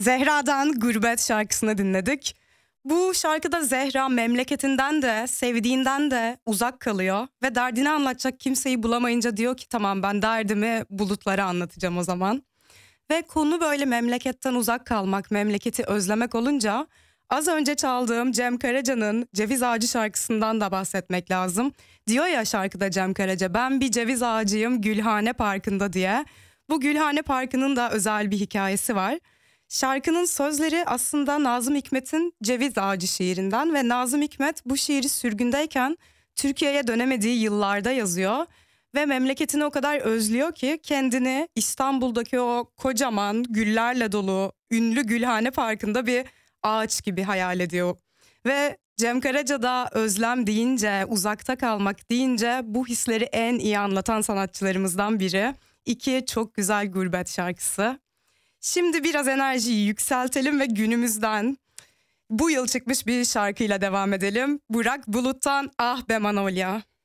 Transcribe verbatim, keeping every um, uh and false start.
Zehra'dan Gurbet şarkısını dinledik. Bu şarkıda Zehra memleketinden de sevdiğinden de uzak kalıyor ve derdini anlatacak kimseyi bulamayınca diyor ki tamam ben derdimi bulutlara anlatacağım o zaman. Ve konu böyle memleketten uzak kalmak, memleketi özlemek olunca az önce çaldığım Cem Karaca'nın Ceviz Ağacı şarkısından da bahsetmek lazım. Diyor ya şarkıda Cem Karaca, ben bir ceviz ağacıyım Gülhane Parkı'nda diye. Bu Gülhane Parkı'nın da özel bir hikayesi var. Şarkının sözleri aslında Nazım Hikmet'in Ceviz Ağacı şiirinden ve Nazım Hikmet bu şiiri sürgündeyken Türkiye'ye dönemediği yıllarda yazıyor. Ve memleketini o kadar özlüyor ki kendini İstanbul'daki o kocaman güllerle dolu ünlü Gülhane Parkı'nda bir ağaç gibi hayal ediyor. Ve Cem Karaca da özlem deyince, uzakta kalmak deyince bu hisleri en iyi anlatan sanatçılarımızdan biri. İki çok güzel gurbet şarkısı. Şimdi biraz enerjiyi yükseltelim ve günümüzden bu yıl çıkmış bir şarkıyla devam edelim. Burak Bulut'tan Ah Be Manolya.